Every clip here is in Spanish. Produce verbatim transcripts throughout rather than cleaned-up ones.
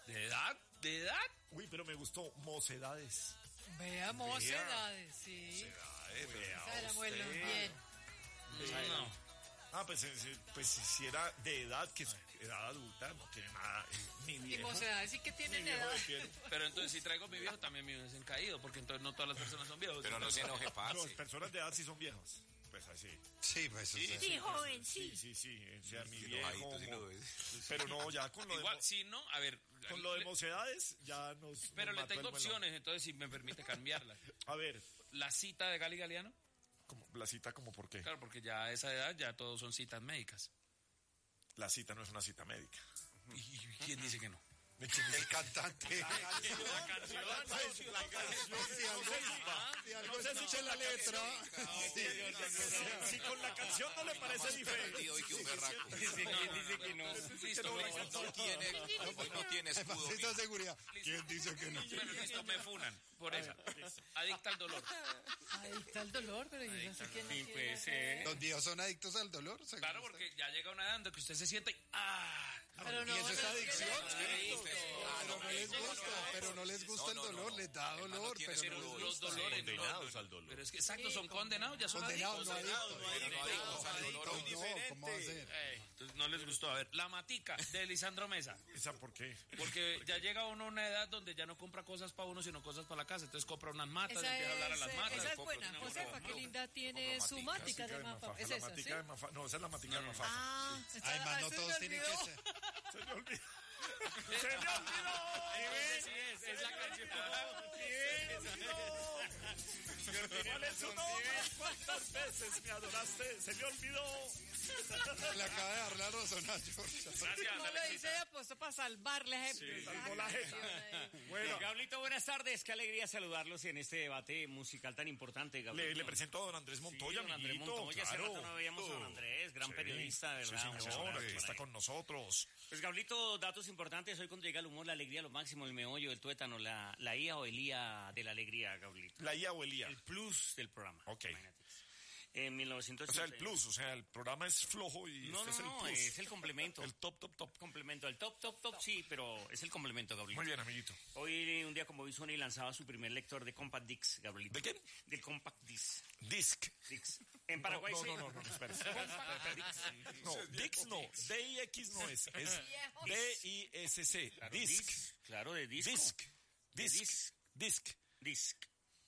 ¿De edad? ¿De edad? Uy, pero me gustó Mocedades. Vea, Mocedades, sí. Mocedades, vea Esa era muy usted. bien. No. Ah, pues, eh, pues si era de edad, que es edad adulta, no tiene nada, eh, ni Y viejo. Mocedades sí que ni tienen viejo edad. de pie. Pero entonces si traigo a mi viejo, también mi viejo es caído, porque entonces no todas las personas son viejos. Pero no se enoje, No, parce. personas de edad sí son viejas. Pues así. Sí, pues eso es. Sí, joven, Sí, sí. sí, sí. O sea, mi Sí, viejo. enojadito, sí lo ves. Pero no, ya con lo de, Igual, mo- si no, a ver. con lo de le- Mocedades, ya nos. Pero nos le mató tengo el melón. opciones, entonces si me permite cambiarlas. A ver, La cita de Gali Galeano, como, la cita, como por qué. claro, porque ya a esa edad ya todos son citas médicas. La cita no es una cita médica. ¿Y y quién dice que no? El cantante. La canción. La canción. No sé si escuché la letra. Si con la canción no le parece diferente. Hoy que un berraco. ¿Quién dice que no? Listo, Hoy listo. no tiene, hoy no tiene escudo. Esta seguridad. ¿Quién dice que no? Bueno, listo, me funan por esa. Adicta al dolor. Adicta al dolor, pero yo no sé quién Sí, no pues, quiere eh. Los viejos son adictos al dolor. según Claro, usted. porque ya llega una edad en que usted se siente y ¡ah! Pero no, Y eso es no adicción. quiere- Pero no les gusta, pero no les gusta el No, no, dolor, no. les da Hermano, dolor, tiene pero cero no les dolor. Los dolores Condenados no, al dolor. Pero es que exacto, son condenados, ya son condenados, adictos. no adictos. Pero no adictos al dolor. No, ¿cómo va a ser? Eh, entonces no les gustó. A ver, La Matica de Lisandro Mesa. ¿Esa por qué? Porque ya llega uno a una edad donde ya no compra cosas para uno, sino cosas para la casa. Entonces compra unas matas, Esa empieza a hablar a es, las eh, matas. esa es compra buena. una- Josefa, qué linda tiene su mática de mafa. Es La esa, ¿sí? matica de mafa. No, esa es la matica de mafa. Ah, Ay, más no se me todos tienen que olvidó. ser. Se me olvidó. Se me olvidó. Entonces sí es, es la canción. ¿Cuál es su nombre? ¿Cuántas veces me adoraste? Se me olvidó. Le acaba de dar la razón a George. Gracias, No lo hice de apuesto para salvarle. salvó la jeta. Bueno, Gablito, buenas tardes. Qué alegría saludarlos en este debate musical tan importante, Gablito. le, le presento a don Andrés Montoya, Sí, don Andrés amiguito. Montoya, hace claro. rato no veíamos a don Andrés, gran Sí, periodista, de verdad. Sí, un señor, abrazo está por ahí. con nosotros. Pues, Gablito, datos importantes. Hoy cuando llega el humor, la alegría, lo máximo, el meollo, el tuétano, la, la I A o el I A de la alegría, Gablito. La I A o el I A. El plus del programa. Ok. Imagínate. En mil novecientos O sea, ochenta. el plus, o sea, el programa es flojo y No, este no, es el no, plus. es el complemento. El top, top, top. complemento. El top, top, top, sí, pero es el complemento, Gablito. Muy bien, amiguito. Hoy, un día como hoy, Sony lanzaba su primer lector de Compact Disc, Gabrielito. ¿De quién? Del Compact Disc. Disc. Disc. En Paraguay no, se- no, no, no, no, espera. Compact Disc. No, Dix no. D I X no es. Es D I S C. Claro, Disc. Claro, de disco. Disc. De Disc. Disc. Disc.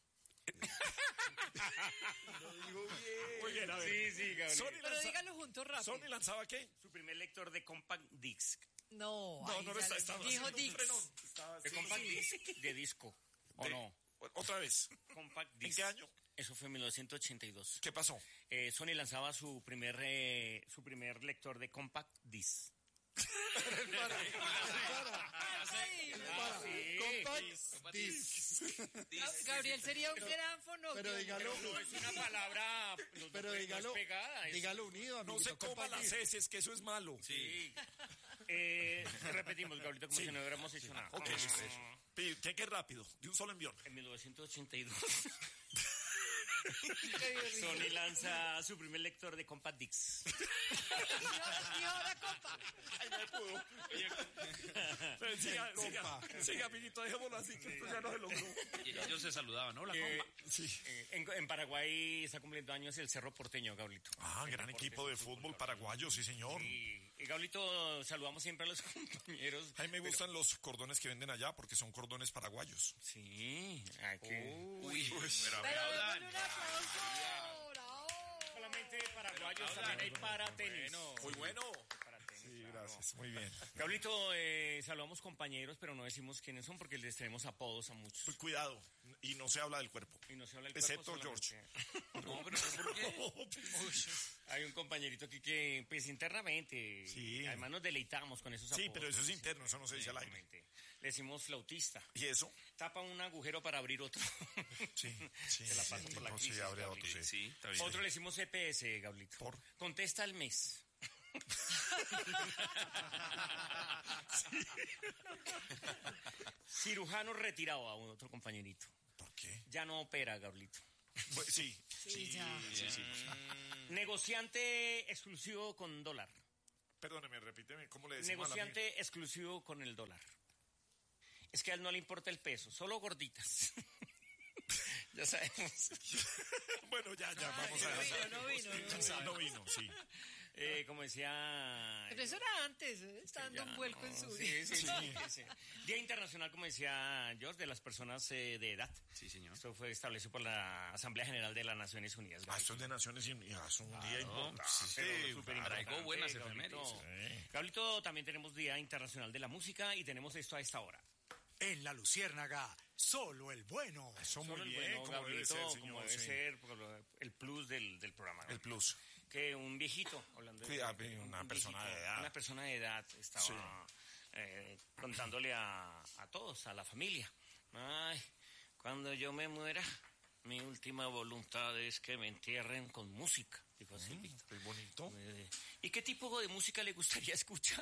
Muy bien, a ver. Sí, sí, Gabriel. Sony, Pero lanza- dígalo juntos rápido. Sony lanzaba qué? Su primer lector de Compact Disc. No, No, ahí no, no ya está, le- está dijo haciendo un Dix. frenón. Estaba De así. Compact Disc de disco. ¿O De- no? Otra vez. Compact ¿En Disc. qué año? Eso fue en mil novecientos ochenta y dos. ¿Qué pasó? Eh, Sony lanzaba su primer, eh, su primer lector de Compact Disc. Ay, Ah, sí. Compact disc. Gabriel sería un gran fonógrafo. Pero dígalo, No es una palabra no, pero no es dígalo, pegada. es- dígalo unido, No amiguito. se coma Compact las disc. heces, que eso es malo. Sí. Eh, repetimos, Gabrielito, como Sí. si no hubiéramos hecho nada. Ok, Pi- que que rápido, de un solo envión. En mil novecientos ochenta y dos, Sony lanza su primer lector de Compact Disc. Y ahora, compa. Ay, no pudo. Pero siga, siga, siga, amiguito, dejémoslo así, que esto ya no se logró. Y ellos se saludaban, ¿no? La Eh, compa. Sí. eh, en, en Paraguay está cumpliendo años el Cerro Porteño, Gablito. Ah, gran equipo de fútbol paraguayo, sí, señor. Y, y Gablito, saludamos siempre a los compañeros. A mí me gustan los cordones que venden allá porque son cordones paraguayos. Sí, hay que... Uy, pero Pero aplaudan. démosle un aplauso. Bravo. solamente paraguayos, también hay para tenis. Muy bueno. Para tenis, Sí, claro. gracias, muy bien. Gablito, eh, saludamos compañeros, pero no decimos quiénes son porque les tenemos apodos a muchos. Pues cuidado, y no se habla del cuerpo. Y no se habla el Excepto cuerpo George. solamente. No, pero ¿por qué? Hay un compañerito aquí que, pues internamente, Sí. además nos deleitamos con esos apodos. Sí, pero eso es interno, eso no se dice al aire. Exactamente. Le decimos flautista. ¿Y eso? Tapa un agujero para abrir otro. Sí, sí. Se la sí, pasa por la tipo, crisis, sí, abre Gablito. otro, sí. Sí, está bien. Otro le decimos E P S, Gablito. ¿Por? Contesta al mes. Cirujano retirado a un otro compañerito. ¿Por qué? Ya no opera, Gablito. Pues, sí, Sí, ya. sí, sí. Negociante exclusivo con dólar. Perdóneme, repíteme, ¿cómo le decimos a la Negociante exclusivo con el dólar. Es que a él no le importa el peso, solo gorditas. Ya sabemos. Bueno, ya, ya, vamos a no ver. vino, no vino, no Sí, no vino, sí. Eh, como decía... Pero eso era antes, ¿eh? Está dando Ya, un vuelco no, en su sí, vida. sí, sí, sí. Día Internacional, como decía George, de las personas eh, de edad. Sí, señor. Esto fue establecido por la Asamblea General de las Naciones Unidas. Ah, esto es de Naciones Unidas, es un día importante. Pero súper importante, Traigo buenas Gablito. efemérides. Sí. Gablito, también tenemos Día Internacional de la Música y tenemos esto a esta hora. En la Luciérnaga, solo el bueno. Eso Solo muy el bien, bueno, como debe Gablito, ser, como señor. debe sí. ser, por lo- el plus del, del programa. ¿no? El plus. Que un viejito, hablando Sí, de ah, una un persona viejito, de edad. Una persona de edad estaba Sí. eh, contándole a, a todos, a la familia. Ay, cuando yo me muera, mi última voluntad es que me entierren con música. Dijo así, Víctor. Qué bonito. Eh, ¿Y qué tipo de música le gustaría escuchar?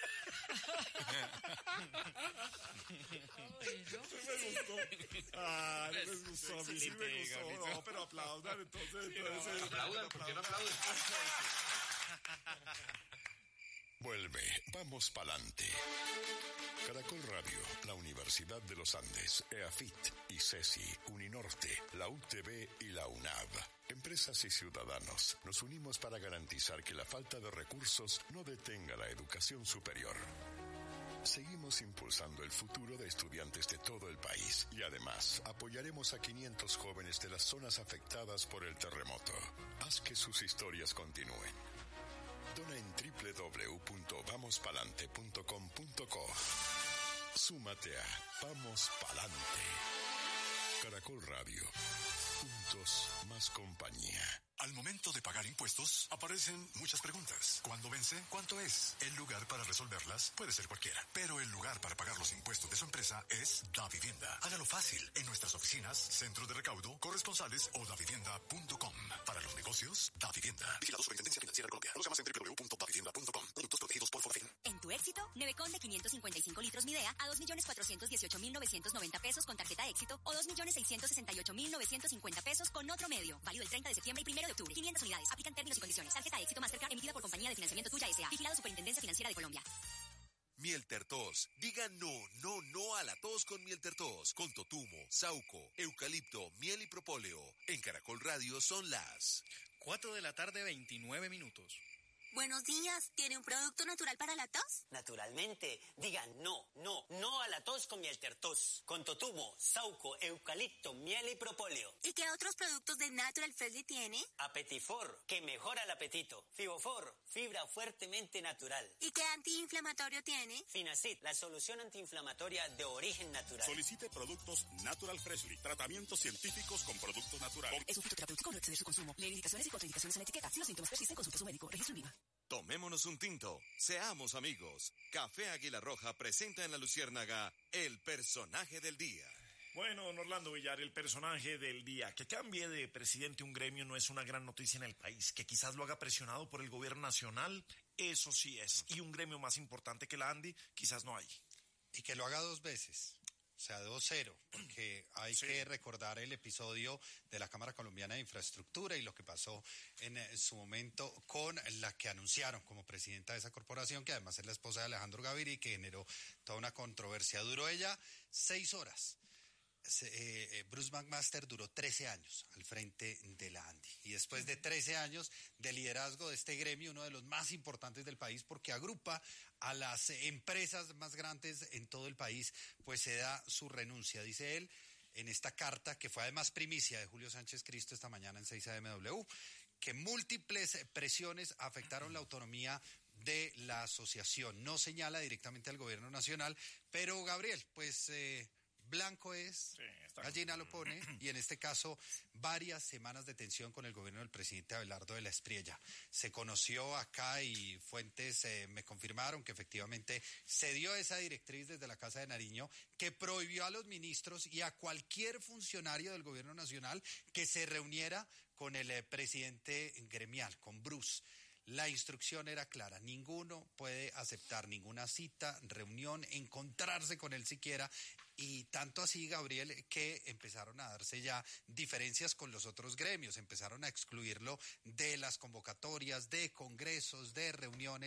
Ah, no les gustó, a mí sí me Excelente, gustó. Gablito. No, pero aplaudan, entonces. entonces Aplaudan, ¿por qué no aplauden? Vuelve, vamos pa'lante. Caracol Radio, la Universidad de los Andes, EAFIT, ICESI, Uninorte, la U T B y la UNAV. Empresas y ciudadanos, nos unimos para garantizar que la falta de recursos no detenga la educación superior. Seguimos impulsando el futuro de estudiantes de todo el país y además apoyaremos a quinientos jóvenes de las zonas afectadas por el terremoto. Haz que sus historias continúen. Dona en doble u doble u doble u punto vamos palante punto com punto co. Súmate a Vamos Palante. Caracol Radio. Juntos, más compañía. Al momento de pagar impuestos, aparecen muchas preguntas. ¿Cuándo vence? ¿Cuánto es? El lugar para resolverlas puede ser cualquiera, pero el lugar para pagar los impuestos de su empresa es Davivienda. Hágalo fácil en nuestras oficinas, centros de recaudo, corresponsales o davivienda punto com. Para los negocios, Davivienda. Vigilado Superintendencia Financiera de Colombia. Conozca más en doble u doble u doble u punto davivienda punto com. Productos protegidos por Forfin. En tu éxito, Nevecon de quinientos cincuenta y cinco litros Midea a dos millones cuatrocientos dieciocho mil novecientos noventa pesos con tarjeta éxito o dos millones seiscientos sesenta y ocho mil novecientos cincuenta pesos con otro medio. Válido el treinta de septiembre y primero de octubre. quinientas unidades. Aplican términos y condiciones. Tarjeta éxito Mastercard emitida por Compañía de Financiamiento Tuya S A. Vigilado Superintendencia Financiera de Colombia. Mieltertos. Diga no, no, no a la tos con Mieltertos. Con totumo, sauco, eucalipto, miel y propóleo. En Caracol Radio son las cuatro de la tarde, veintinueve minutos. Buenos días. ¿Tiene un producto natural para la tos? Naturalmente, digan no, no, no a la tos con Mieltertos. Con totumo, sauco, eucalipto, miel y propóleo. ¿Y qué otros productos de Natural Freshly tiene? Apetifor, que mejora el apetito. Fibofor, fibra fuertemente natural. ¿Y qué antiinflamatorio tiene? Finacid, la solución antiinflamatoria de origen natural. Solicite productos Natural Freshly. Tratamientos científicos con productos naturales. Es un fitoterapéutico, no exceder su consumo. Lee indicaciones y contraindicaciones en la etiqueta. Si los síntomas persisten, consulte a su médico. Registro en Viva. Tomémonos un tinto. Seamos amigos. Café Águila Roja presenta en la Luciérnaga el personaje del día. Bueno, don Orlando Villar, el personaje del día. Que cambie de presidente un gremio no es una gran noticia en el país. Que quizás lo haga presionado por el gobierno nacional, eso sí es. Y un gremio más importante que la ANDI, quizás no hay. Y que lo haga dos veces. O sea, dos cero, porque hay Sí. que recordar el episodio de la Cámara Colombiana de Infraestructura y lo que pasó en eh, su momento con la que anunciaron como presidenta de esa corporación, que además es la esposa de Alejandro Gaviria y que generó toda una controversia. Duró ella seis horas. Se, eh, Bruce McMaster duró trece años al frente de la ANDI. Y después de trece años de liderazgo de este gremio, uno de los más importantes del país, porque agrupa a las empresas más grandes en todo el país, pues se da su renuncia, dice él, en esta carta, que fue además primicia de Julio Sánchez Cristo esta mañana en seis A M W, que múltiples presiones afectaron la autonomía de la asociación. No señala directamente al gobierno nacional, pero Gabriel, pues... Eh, blanco es, Sí, está gallina lo pone, y en este caso varias semanas de tensión con el gobierno del presidente Abelardo de la Espriella. Se conoció acá y fuentes eh, me confirmaron que efectivamente se dio esa directriz desde la Casa de Nariño que prohibió a los ministros y a cualquier funcionario del gobierno nacional que se reuniera con el eh, presidente gremial, con Bruce. La instrucción era clara, ninguno puede aceptar ninguna cita, reunión, encontrarse con él siquiera, y tanto así, Gabriel, que empezaron a darse ya diferencias con los otros gremios, empezaron a excluirlo de las convocatorias, de congresos, de reuniones,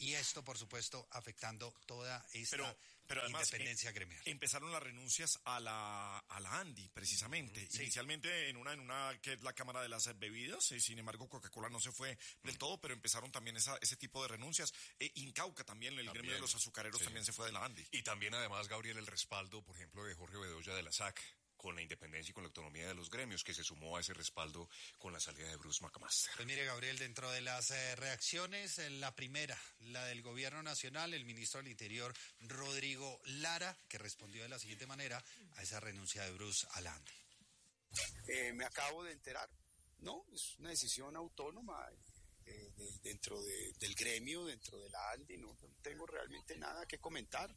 y esto, por supuesto, afectando toda esta pero, pero además, independencia eh, gremial. Empezaron las renuncias a la, a la ANDI, precisamente. Sí. Inicialmente en una, en una que es la Cámara de las Bebidas, eh, sin embargo Coca-Cola no se fue del todo, pero empezaron también esa, ese tipo de renuncias. Eh, Incauca también, el también, gremio de los azucareros sí. también se fue de la ANDI. Y también además, Gabriel, el respaldo, por ejemplo, de Jorge Bedoya de la S A C, con la independencia y con la autonomía de los gremios, que se sumó a ese respaldo con la salida de Bruce McMaster. Pues mire, Gabriel, dentro de las eh, reacciones, eh, la primera, la del Gobierno Nacional, el ministro del Interior, Rodrigo Lara, que respondió de la siguiente manera a esa renuncia de Bruce a la ANDI. Eh, me acabo de enterar, no, es una decisión autónoma eh, de, dentro de, del gremio, dentro de la ANDI, no, no tengo realmente nada que comentar.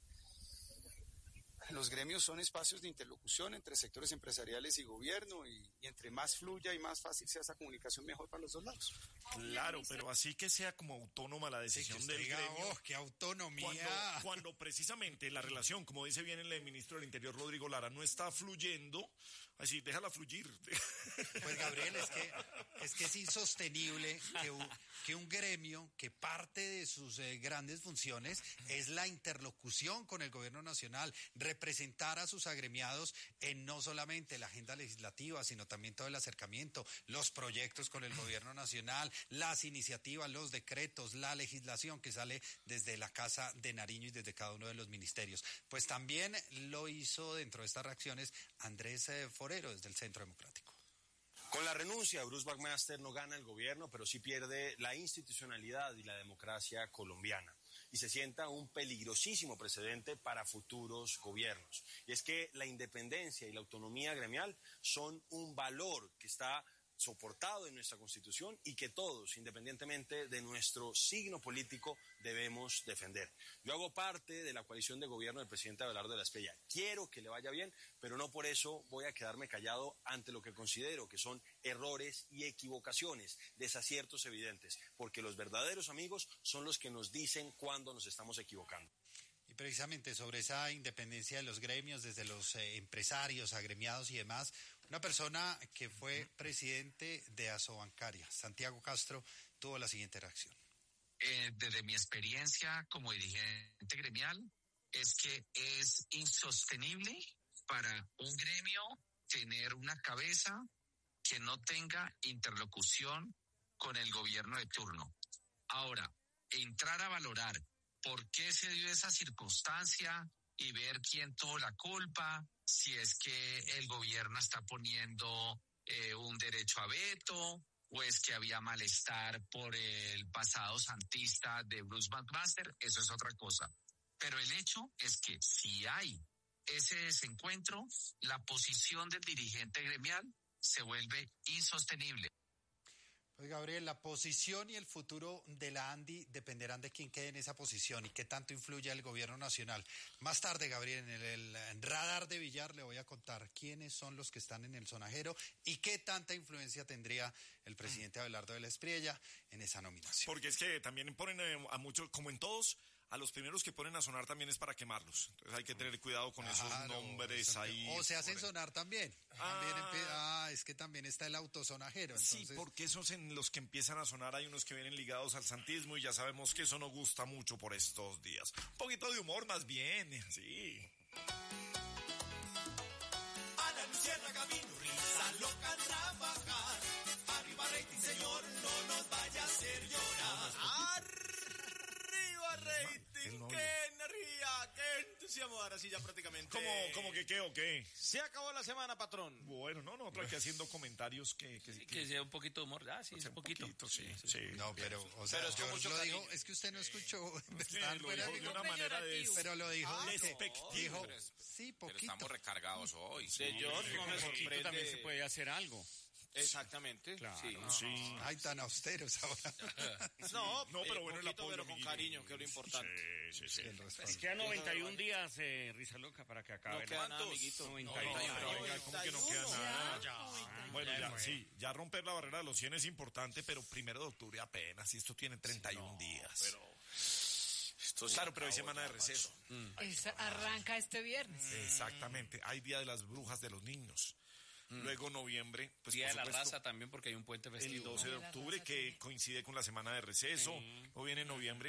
Los gremios son espacios de interlocución entre sectores empresariales y gobierno y, y entre más fluya y más fácil sea esa comunicación, mejor para los dos lados. Claro, pero así que sea como autónoma la decisión sí, del diga, gremio. ¡Oh, qué autonomía! Cuando, cuando precisamente la relación, como dice bien el ministro del Interior, Rodrigo Lara, no está fluyendo, así, déjala fluir. Pues, Gabriel, es que es, que es insostenible que un, que un gremio que parte de sus eh, grandes funciones es la interlocución con el gobierno nacional, representar a sus agremiados en no solamente la agenda legislativa, sino también todo el acercamiento, los proyectos con el gobierno nacional, las iniciativas, los decretos, la legislación que sale desde la Casa de Nariño y desde cada uno de los ministerios. Pues también lo hizo dentro de estas reacciones Andrés eh, Forero desde el Centro Democrático. Con la renuncia de Bruce McMaster no gana el gobierno, pero sí pierde la institucionalidad y la democracia colombiana. Y se sienta un peligrosísimo precedente para futuros gobiernos. Y es que la independencia y la autonomía gremial son un valor que está soportado en nuestra Constitución y que todos, independientemente de nuestro signo político, debemos defender. Yo hago parte de la coalición de gobierno del presidente Abelardo de la Espriella. Quiero que le vaya bien, pero no por eso voy a quedarme callado ante lo que considero que son errores y equivocaciones, desaciertos evidentes, porque los verdaderos amigos son los que nos dicen cuándo nos estamos equivocando. Y precisamente sobre esa independencia de los gremios, desde los eh, empresarios, agremiados y demás, una persona que fue presidente de Asobancaria, Santiago Castro, tuvo la siguiente reacción. Eh, desde mi experiencia como dirigente gremial, es que es insostenible para un gremio tener una cabeza que no tenga interlocución con el gobierno de turno. Ahora, entrar a valorar por qué se dio esa circunstancia y ver quién tuvo la culpa, si es que el gobierno está poniendo eh, un derecho a veto, o es que había malestar por el pasado santista de Bruce McMaster, eso es otra cosa. Pero el hecho es que si hay ese desencuentro, la posición del dirigente gremial se vuelve insostenible. Pues Gabriel, la posición y el futuro de la ANDI dependerán de quién quede en esa posición y qué tanto influye el gobierno nacional. Más tarde, Gabriel, en el, el radar de Villar le voy a contar quiénes son los que están en el sonajero y qué tanta influencia tendría el presidente Abelardo de la Espriella en esa nominación. Porque es que también ponen a muchos, como en todos, a los primeros que ponen a sonar también es para quemarlos. Entonces hay que tener cuidado con claro, esos nombres eso, ahí. O se hacen sonar también. Ah, también ah, es que también está el autosonajero. Entonces... Sí, porque esos en los que empiezan a sonar hay unos que vienen ligados al santismo y ya sabemos que eso no gusta mucho por estos días. Un poquito de humor más bien, sí. A la luciérnaga vino risa loca a trabajar. Arriba rating, señor, no nos vaya a hacer llorar. Arriba rating. ¡Qué energía! ¡Qué entusiasmo! Ahora sí ya prácticamente... ¿Cómo, cómo que qué o qué? Se acabó la semana, patrón. Bueno, no, nosotros aquí haciendo comentarios que... Que, sí, que, que sea un poquito de humor. Ah, sí, es un poquito. poquito sí, sí, sí. No, pero, o sea, pero es, que mucho lo digo, es que usted no escuchó. Sí, lo dijo de una manera de... Pero lo dijo... Ah, despectivo. Dijo, pero es, sí, poquito. Pero estamos recargados hoy. Sí, sí, yo no me sorprende. También se puede hacer algo. Exactamente. Claro. Sí. sí. Ay, tan austeros ahora. No, no, pero eh, bueno, poquito, el apoyo, pero con cariño, que es lo importante. Sí, sí, sí. Es que a noventa y un días, eh, Risa Loca, para que acabe. No queda nada, amiguito. noventa y uno. No, no, no, ¿cómo que no queda nada? Ya. Bueno, ya, ya, bueno. sí, ya romper la barrera de los cien es importante, pero primero de octubre apenas, y esto tiene treinta y uno no, días. Pero... Esto claro, pero hay semana de receso. Mm. Es, arranca este viernes. Exactamente, hay Día de las Brujas de los Niños. Luego noviembre, pues Día por de la supuesto, raza también porque hay un puente festivo. el doce de ¿no? octubre que coincide con la semana de receso. Sí. O viene noviembre,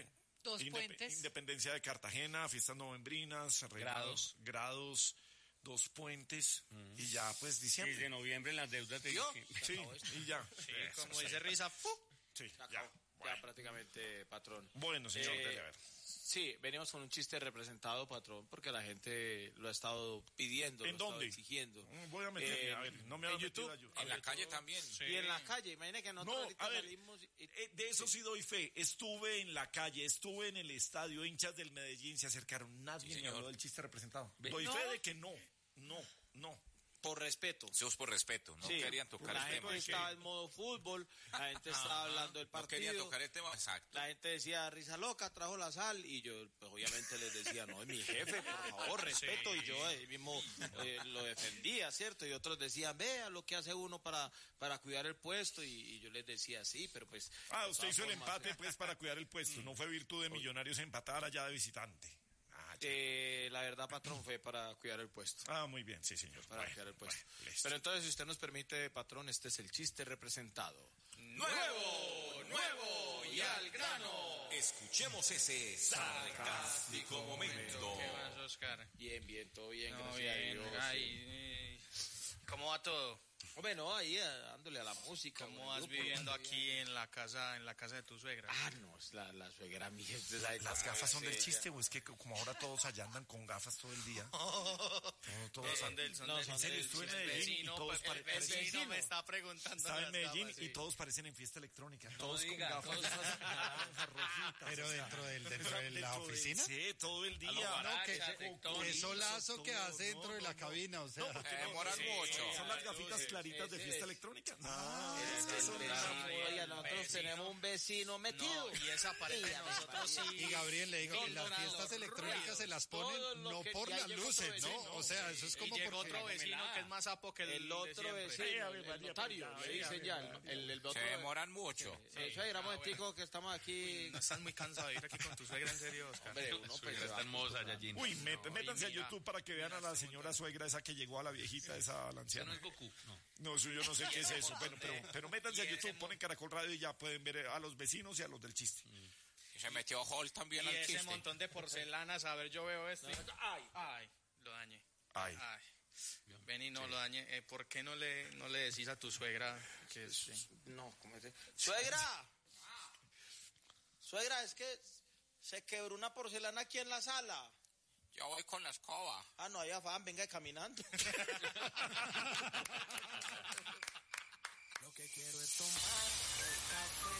Dos Indep- puentes. Independencia de Cartagena, fiestas novembrinas, reinados, grados, dos puentes y ya pues diciembre. seis de noviembre las deudas de ¿Yo? diciembre. Sí, y ya. Sí, como dice Risa, ¡fu! Sí, ya. ya. Ya prácticamente, patrón. Bueno, señor, Eh, dele a ver. Sí, venimos con un chiste representado, patrón, porque la gente lo ha estado pidiendo, ¿En lo ha dónde? estado exigiendo. Mm, Voy a meterme, Eh, a ver, no me en ha metido YouTube. a YouTube. En la calle también. Y en la calle, imagínate que nosotros No, ahorita a ver, salimos y- eh, de eso sí doy fe. Estuve en la calle, estuve en el estadio, hinchas del Medellín se acercaron. Nadie me señor. habló del chiste representado. Ve- Doy ¿No? fe de que no, no, no. por respeto. Eso es por respeto, no Sí, querían tocar la el gente tema. estaba en modo fútbol, la gente estaba Ajá, hablando del no partido. querían tocar el tema, exacto. La gente decía, risa loca, trajo la sal, y yo pues, obviamente les decía, no, es mi jefe, por favor, respeto, Sí. y yo ahí mismo eh, lo defendía, ¿cierto? Y otros decían, vea lo que hace uno para, para cuidar el puesto, y, y yo les decía, sí, pero pues... Ah, de usted todas hizo el formas, empate pues para cuidar el puesto. No fue virtud de Millonarios empatar allá de visitante. Eh, la verdad, patrón, fue para cuidar el puesto. Ah, muy bien, sí, señor. Para Bueno, cuidar el puesto. bueno, listo. Pero entonces, si usted nos permite, patrón, este es el chiste representado. Nuevo, nuevo y al grano. Escuchemos ese sarcástico momento. ¿Qué más, Oscar? Bien, bien, todo bien, No, gracias bien, a Dios. ay, sí. ¿Cómo va todo? Hombre, no, ahí eh, dándole a la música. ¿Cómo con el vas grupo, viviendo ¿no? aquí en la casa, en la casa de tu suegra? Ah, no, es la, la suegra mía. es de la- ¿Las gafas son del sí, chiste ya. o es que como ahora todos allá andan con gafas todo el día? Todo- todos son andan- del, son No, del, en serio, del- estuve en el Medellín y vecino, todos el pare- vecino parecen- me está preguntando. Estaba en las Medellín gafas, y sí. todos parecen en fiesta electrónica. No Todos diga, con gafas todos- naranjas, rojitas. Pero o sea, dentro del- dentro de la dentro oficina. Sí, todo el día. A los baracas, No, a que- TikTok. Qué solazo que hace dentro de la cabina, o sea. No, porque Se no, demoran sí, mucho. Son las gafitas Sí, claritas de sí, fiesta sí. electrónica. Ah, No, es que son Oiga, nosotros tenemos un vecino metido. y esa pareja de nosotros sí. Y Gabriel le digo, Son las donados, fiestas electrónicas ruidos, se las todo ponen lo no que- por ya las llegó otro luces, vecino, ¿no? O sea, eso es Y como llegó porque... otro vecino que es más sapo que el, El de otro siempre. vecino, el, el notario, le dicen ya, el, el, el otro. Se demoran mucho. Eh, suegra, un momentico que estamos aquí. No estás muy cansado de ir aquí con tu suegra, en serio, Oscar. Hombre, uno pues, se va- hermosa, Yayín. Uy, met- No, métanse a y mira, YouTube para que vean a la señora suegra esa que llegó a la viejita, esa a la anciana. no es Goku, no. No, eso yo no sé qué es eso. Bueno, pero, pero métanse a YouTube, ponen Caracol Radio y ya pueden ver a los vecinos y a los del chiste. Y se metió Hall también Y al ese chiste. montón de porcelanas, a ver, yo veo esto. y- Ay, ay, lo dañé. Ay. Ay. Ven y no lo dañé. Eh, ¿Por qué no le, no le decís a tu suegra que es... eh? No, ¿cómo es? ¡Suegra! Suegra, es que se quebró una porcelana aquí en la sala. Yo voy con la escoba. Ah, no, hay afán, venga caminando. Lo que quiero es tomar el café.